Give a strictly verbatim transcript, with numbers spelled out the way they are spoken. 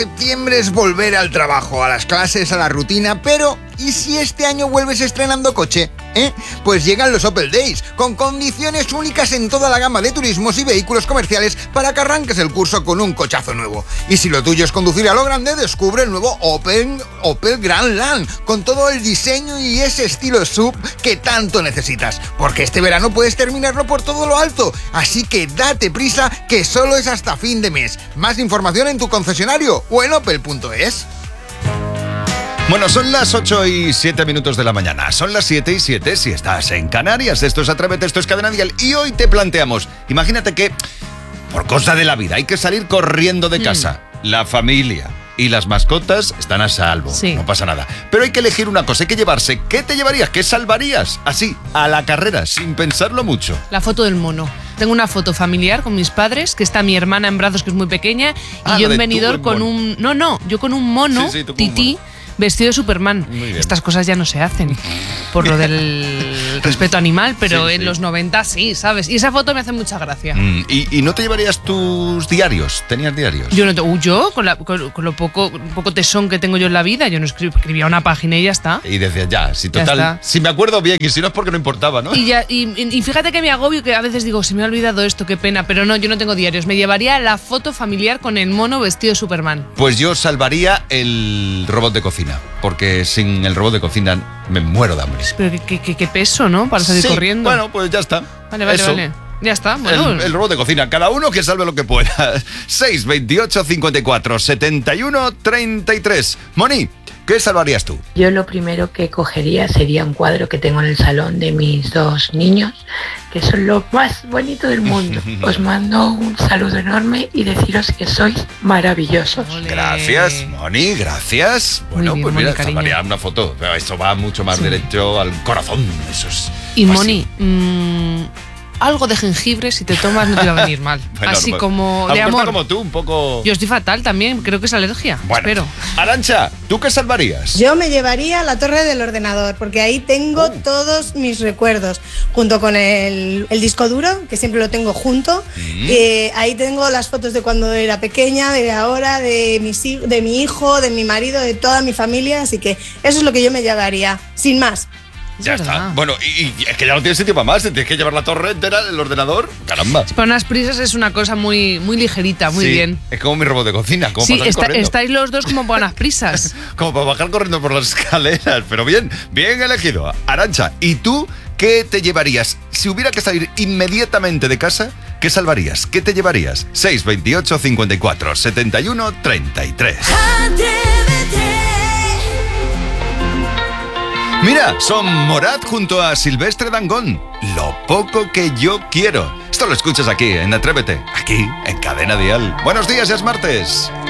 septiembre es volver al trabajo, a las clases, a la rutina, pero ¿y si este año vuelves estrenando coche? ¿Eh? Pues llegan los Opel Days, con condiciones únicas en toda la gama de turismos y vehículos comerciales para que arranques el curso con un cochazo nuevo. Y si lo tuyo es conducir a lo grande, descubre el nuevo Opel, Opel Grandland, con todo el diseño y ese estilo sub que tanto necesitas. Porque este verano puedes terminarlo por todo lo alto, así que date prisa, que solo es hasta fin de mes. Más información en tu concesionario o en opel punto es. Bueno, son las ocho y siete minutos de la mañana. Son las siete y siete si estás en Canarias. Esto es Atrévete, esto es Cadena Dial. Y hoy te planteamos, imagínate que por cosa de la vida hay que salir corriendo de casa. Mm. La familia y las mascotas están a salvo, sí. No pasa nada. Pero hay que elegir una cosa, hay que llevarse. ¿Qué te llevarías? ¿Qué salvarías? Así, a la carrera, sin pensarlo mucho. La foto del mono. Tengo una foto familiar con mis padres, que está mi hermana en brazos, que es muy pequeña, y ah, yo en venidor con mono. un... No, no, yo con un mono, sí, sí, tití, vestido de Superman. Estas cosas ya no se hacen por lo del respeto animal, pero sí, en sí. los noventa sí, ¿sabes? Y esa foto me hace mucha gracia. Mm, ¿y, ¿Y no te llevarías tus diarios? ¿Tenías diarios? Yo no tengo, yo con, la, con, con lo poco, poco tesón que tengo yo en la vida, yo no escribía, escribía una página y ya está. Y decías ya, si total, ya si me acuerdo bien, y si no es porque no importaba, ¿no? Y, ya, y, y fíjate que me agobio, que a veces digo, se me ha olvidado esto, qué pena, pero no, yo no tengo diarios. Me llevaría la foto familiar con el mono vestido de Superman. Pues yo salvaría el robot de cocina, porque sin el robot de cocina me muero de hambre. Pero qué, qué, qué peso, ¿no? Para salir sí, corriendo. Bueno, pues ya está. Vale, vale, Eso. vale. Ya está, bueno. El, el robot de cocina, cada uno que salve lo que pueda. seis, veintiocho, cincuenta y cuatro, setenta y uno, treinta y tres. Moni, ¿qué salvarías tú? Yo lo primero que cogería sería un cuadro que tengo en el salón de mis dos niños, que son lo más bonito del mundo. Os mando un saludo enorme y deciros que sois maravillosos. Olé. Gracias, Moni, gracias. Bueno, bien, pues Moni, mira, cariño. salvaría una foto. Pero esto va mucho más sí. derecho al corazón. Eso es y fácil. Moni, mmm, algo de jengibre, si te tomas no te va a venir mal. Bueno, así como de amor. como tú, un poco... Yo estoy fatal también, creo que es alergia. Bueno, espero. Arantxa, ¿tú qué salvarías? Yo me llevaría la torre del ordenador, porque ahí tengo uh. todos mis recuerdos, junto con el, el disco duro, que siempre lo tengo junto. Mm. Eh, ahí tengo las fotos de cuando era pequeña, de ahora, de, mis, de mi hijo, de mi marido, de toda mi familia, así que eso es lo que yo me llevaría, sin más. Ya está. Bueno, y, y es que ya no tienes sitio para más. Tienes que llevar la torre entera, el ordenador. Caramba. Para unas prisas es una cosa muy, muy ligerita, muy sí, bien. Es como mi robot de cocina. Como sí, para está, estáis los dos como para unas prisas. Como para bajar corriendo por las escaleras. Pero bien, bien elegido. Arantxa, ¿y tú qué te llevarías? Si hubiera que salir inmediatamente de casa, ¿qué salvarías? ¿Qué te llevarías? seis, veintiocho, cincuenta y cuatro, setenta y uno, treinta y tres. Mira, son Morat junto a Silvestre Dangond. Lo poco que yo quiero. Esto lo escuchas aquí en Atrévete, aquí en Cadena Dial. Buenos días, ya es martes.